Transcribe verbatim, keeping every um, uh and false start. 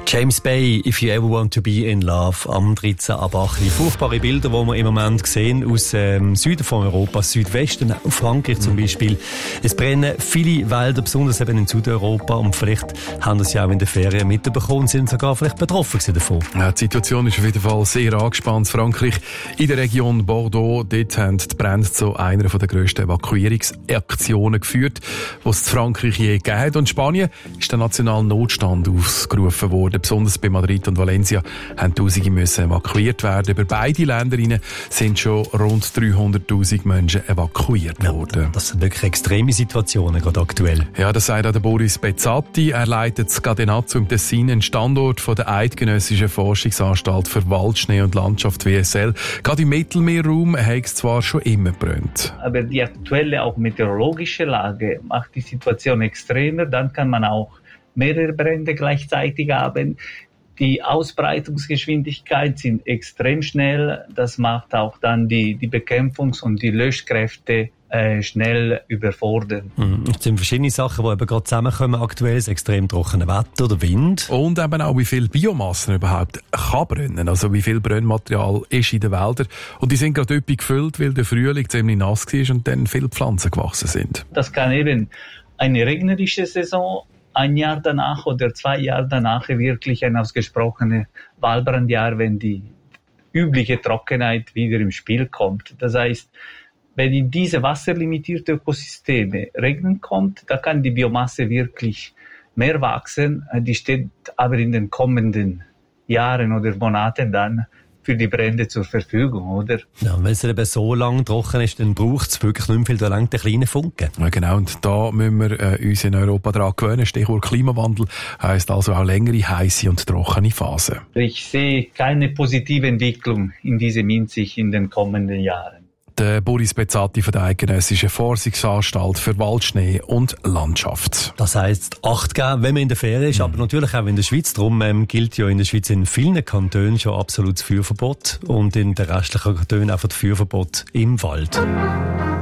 James Bay, If You Ever Want to Be in Love, am dreizehn ab acht. Furchtbare Bilder, die wir im Moment sehen aus dem ähm, Süden von Europa, Südwesten, auch Frankreich zum Beispiel. Es brennen viele Wälder, besonders eben in Südeuropa, und vielleicht haben das ja auch in den Ferien mitbekommen und sind sogar vielleicht betroffen davon. Ja, die Situation ist auf jeden Fall sehr angespannt. Frankreich in der Region Bordeaux, dort haben die Brände zu einer der grössten Evakuierungsaktionen geführt, die es in Frankreich je gegeben hat. Und in Spanien ist der nationale Notstand ausgerufen worden. Besonders bei Madrid und Valencia haben Tausende müssen evakuiert werden. Über beide Länder sind schon rund dreihunderttausend Menschen evakuiert worden. Ja, das sind wirklich extreme Situationen, gerade aktuell. Ja, das sagt auch der Boris Bezzati. Er leitet das Cadenazzo im Tessin, einen Standort von der Eidgenössischen Forschungsanstalt für Waldschnee und Landschaft W S L. Gerade im Mittelmeerraum hat es zwar schon immer gebrannt. Aber die aktuelle, auch meteorologische Lage macht die Situation extremer. Dann kann man auch mehrere Brände gleichzeitig haben. Die Ausbreitungsgeschwindigkeit sind extrem schnell. Das macht auch dann die, die Bekämpfungs- und die Löschkräfte äh, schnell überfordern. Mhm. Es sind verschiedene Sachen, die eben gerade zusammenkommen aktuell. Das extrem trockene Wetter oder Wind. Und eben auch, wie viel Biomasse überhaupt kann brennen. Also wie viel Brennmaterial ist in den Wäldern. Und die sind gerade üppig gefüllt, weil der Frühling ziemlich nass war und dann viele Pflanzen gewachsen sind. Das kann eben eine regnerische Saison, ein Jahr danach oder zwei Jahre danach wirklich ein ausgesprochenes Waldbrandjahr, wenn die übliche Trockenheit wieder im Spiel kommt. Das heißt, wenn in diese wasserlimitierten Ökosysteme Regen kommt, da kann die Biomasse wirklich mehr wachsen. Die steht aber in den kommenden Jahren oder Monaten dann für die Brände zur Verfügung, oder? Ja, wenn es eben so lang trocken ist, dann braucht es wirklich nicht mehr viel, da langt der kleine Funken. Ja, genau, und da müssen wir äh, uns in Europa daran gewöhnen. Stichwort Klimawandel heisst also auch längere, heisse und trockene Phasen. Ich sehe keine positive Entwicklung in diesem Hinsicht in den kommenden Jahren. Der Boris Bezzati von der Eidgenössischen Forschungsanstalt für Waldschnee und Landschaft. Das heisst, Acht geben, wenn man in der Ferien ist, mhm. aber natürlich auch in der Schweiz. Darum ähm, gilt ja in der Schweiz in vielen Kantonen schon absolutes Feuerverbot und in den restlichen Kantonen einfach das Feuerverbot im Wald.